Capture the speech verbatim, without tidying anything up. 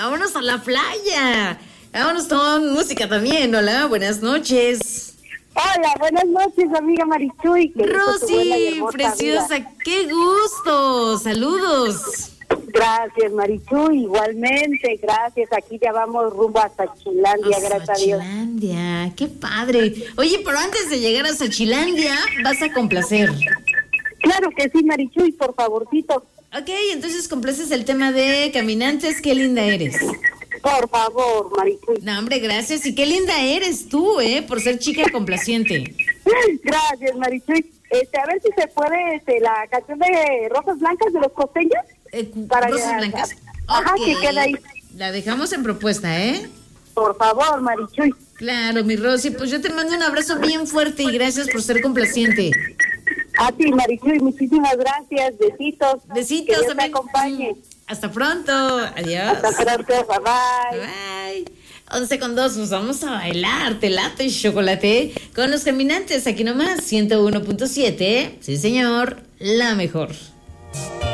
vámonos a la playa. Vámonos con música también. Hola, buenas noches. Hola, buenas noches, amiga Marichuy. Rosy, preciosa, vida. Qué gusto. Saludos. Gracias, Marichuy, igualmente, gracias. Aquí ya vamos rumbo a Sachilandia, a gracias a Dios. Sachilandia, qué padre. Oye, pero antes de llegar a Sachilandia, vas a complacer. Claro que sí, Marichuy, por favorcito. Ok, entonces complaces el tema de Caminantes, qué linda eres. Por favor, Marichuy. No, hombre, gracias. Y qué linda eres tú, ¿eh? Por ser chica complaciente. Gracias, Marichuy. Este, a ver si se puede este, la canción de Rosas Blancas de los Costeños. Eh, para Rosas Blancas. Ajá, okay. Que queda ahí. La dejamos en propuesta, ¿eh? Por favor, Marichuy. Claro, mi Rosy. Pues yo te mando un abrazo bien fuerte y gracias por ser complaciente. A ti, Marichuy, muchísimas gracias. Besitos. Besitos. Que Dios te acompañe. Hasta pronto. Adiós. Hasta pronto. Bye bye. Bye. once con dos, nos vamos a bailar, te late chocolate con los Caminantes, aquí nomás, ciento uno punto siete, sí señor, la mejor.